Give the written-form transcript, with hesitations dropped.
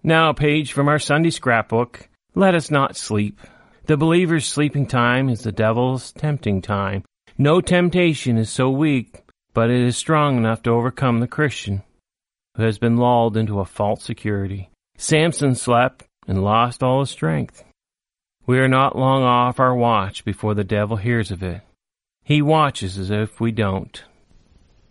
Now a page from our Sunday scrapbook. Let us not sleep. The believer's sleeping time is the devil's tempting time. No temptation is so weak, but it is strong enough to overcome the Christian who has been lulled into a false security. Samson slept and lost all his strength. We are not long off our watch before the devil hears of it. He watches as if we don't.